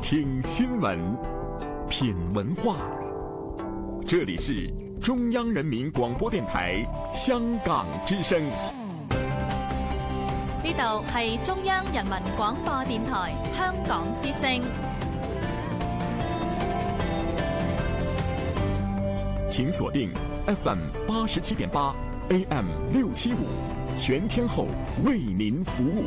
听新闻，品文化。这里是中央人民广播电台香港之声。 呢度係中央人民廣播電台香港之聲。 請鎖定 FM 87.8 AM 675，全天候為您服務。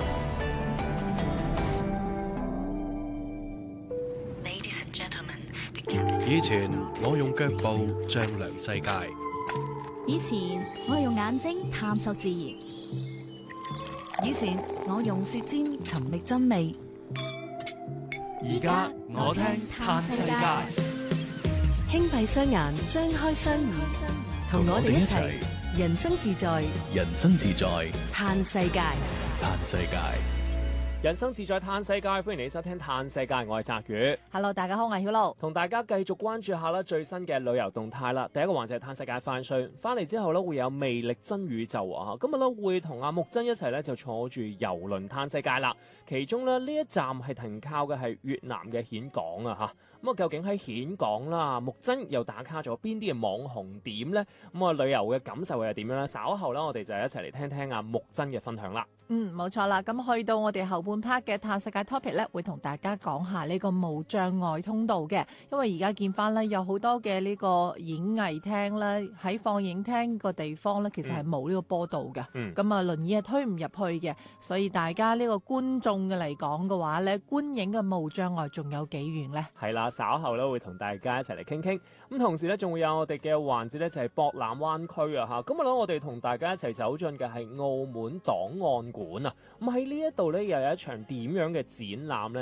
以前我用腳步丈量世界， 以前我用眼睛探索自然， 以前我用舌尖尋覓真味， 而家我聽嘆世界。 輕閉雙眼，張開雙耳，同我哋一齊人生自在， 人生自在嘆世界， 嘆世界。 人生自在嘆世界，歡迎你收聽嘆世界，我係澤宇。 Hello， 大家好，我係曉露， 同大家繼續關注下啦最新嘅旅遊動態啦。第一個環節係嘆世界快訊，翻嚟之後咧會有魅力真宇宙啊！今日咧會同阿木真一齊咧就坐住遊輪嘆世界啦。其中咧呢一站係停靠嘅係越南嘅峴港啊嚇。咁啊究竟喺峴港啦，木真又打卡咗邊啲嘅網紅點呢？咁啊旅遊嘅感受係點樣呢？稍後咧我哋就一齊嚟聽聽阿木真嘅分享啦。 冇錯啦。咁去到我哋後半 part 嘅嘆世界 topic 咧，會同大家講下呢個無障礙通道嘅，因為而家見翻咧有好多嘅呢個演藝廳咧喺放映廳個地方咧，其實係冇呢個坡道嘅。咁啊輪椅係推唔入去嘅，所以大家呢個觀眾嘅嚟講嘅話咧，觀影嘅無障礙仲有幾遠呢？係啦，稍後咧會同大家一齊嚟傾傾。咁同時咧仲會有我哋嘅環節咧就係博覽灣區啊嚇。咁啊我哋同大家一齊走進嘅係澳門檔案館啊。咁喺呢一度咧又有一場點樣嘅展覽呢？